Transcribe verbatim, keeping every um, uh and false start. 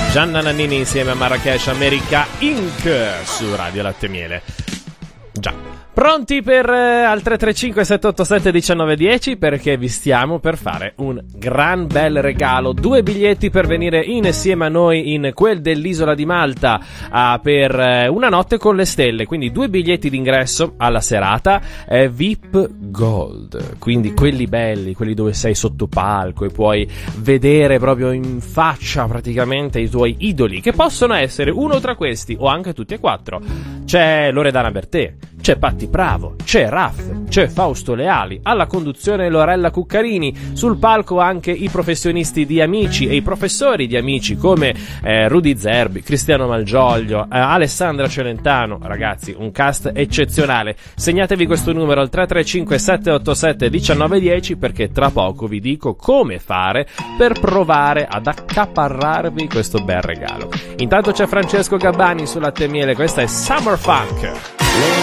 Gianna Nannini insieme a Marrakesh, America Incorporated su Radio Latte e Miele. Già. Pronti per eh, al tre tre cinque sette otto sette uno nove uno zero, perché vi stiamo per fare un gran bel regalo, due biglietti per venire insieme a noi in quel dell'isola di Malta uh, per eh, una notte con le stelle, quindi due biglietti d'ingresso alla serata eh, V I P Gold, quindi quelli belli, quelli dove sei sotto palco e puoi vedere proprio in faccia praticamente i tuoi idoli, che possono essere uno tra questi o anche tutti e quattro. C'è Loredana Bertè, c'è Patti Bravo, c'è Raff, c'è Fausto Leali, alla conduzione Lorella Cuccarini, sul palco anche i professionisti di Amici e i professori di Amici come eh, Rudy Zerbi, Cristiano Malgioglio, eh, Alessandra Celentano. Ragazzi, un cast eccezionale. Segnatevi questo numero al tre tre cinque sette otto sette uno nove uno zero, perché tra poco vi dico come fare per provare ad accaparrarvi questo bel regalo. Intanto c'è Francesco Gabbani sulla Latte e Miele, questa è Summer Funk.